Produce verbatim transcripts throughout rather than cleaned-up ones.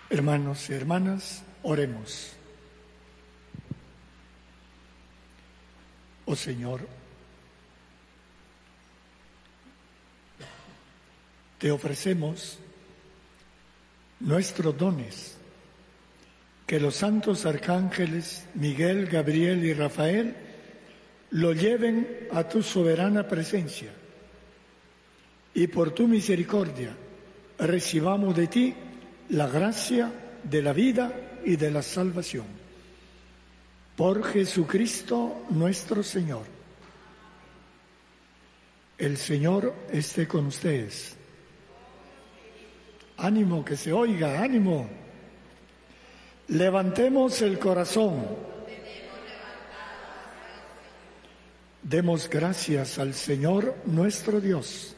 Hermanos y hermanas, oremos. Oh Señor, te ofrecemos nuestros dones, que los santos arcángeles Miguel, Gabriel y Rafael lo lleven a tu soberana presencia, y por tu misericordia recibamos de ti la gracia de la vida y de la salvación. Por Jesucristo nuestro Señor. El Señor esté con ustedes. Ánimo, que se oiga, ánimo. Levantemos el corazón. Demos gracias al Señor nuestro Dios.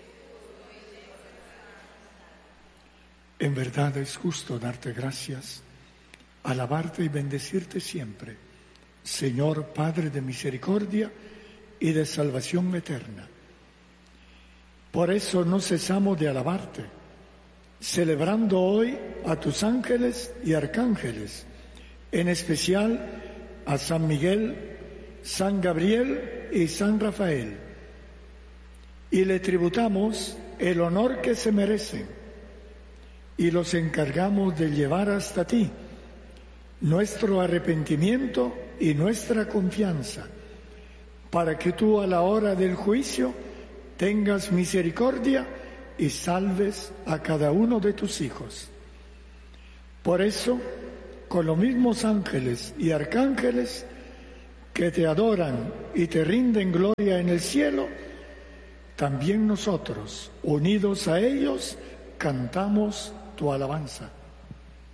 En verdad es justo darte gracias, alabarte y bendecirte siempre, Señor Padre de misericordia y de salvación eterna. Por eso no cesamos de alabarte, celebrando hoy a tus ángeles y arcángeles, en especial a San Miguel, San Gabriel y San Rafael, y le tributamos el honor que se merecen, y los encargamos de llevar hasta ti nuestro arrepentimiento y nuestra confianza, para que tú a la hora del juicio tengas misericordia y salves a cada uno de tus hijos. Por eso, con los mismos ángeles y arcángeles que te adoran y te rinden gloria en el cielo, también nosotros, unidos a ellos, cantamos tu alabanza.